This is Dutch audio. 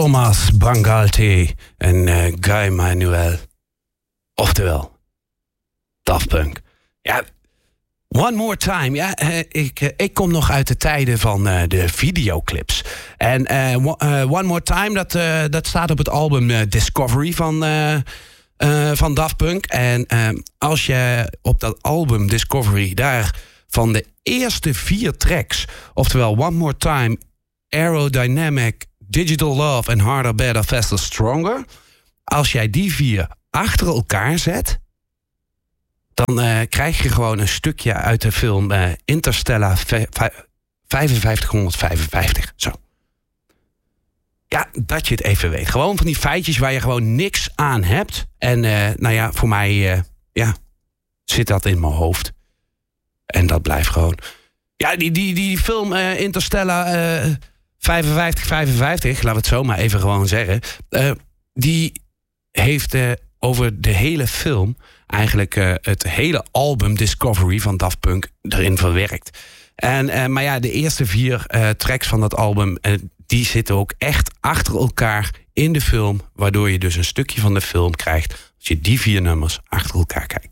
Thomas Bangalter en Guy Manuel. Oftewel, Daft Punk. Ja, One More Time. Ja, ik kom nog uit de tijden van de videoclips. En One More Time, dat staat op het album Discovery van Daft Punk. En als je op dat album Discovery daar van de eerste 4 tracks, oftewel One More Time, Aerodynamic, Digital Love en Harder, Better, Faster, Stronger, als jij die 4 achter elkaar zet, dan krijg je gewoon een stukje uit de film Interstellar 5555. Zo. Ja, dat je het even weet. Gewoon van die feitjes waar je gewoon niks aan hebt. En nou ja, voor mij zit dat in mijn hoofd. En dat blijft gewoon. Ja, die film Interstellar 5555, laten we het zo maar even gewoon zeggen. Die heeft over de hele film eigenlijk het hele album Discovery van Daft Punk erin verwerkt. Maar ja, de eerste 4 tracks van dat album, die zitten ook echt achter elkaar in de film, waardoor je dus een stukje van de film krijgt als je die 4 nummers achter elkaar kijkt.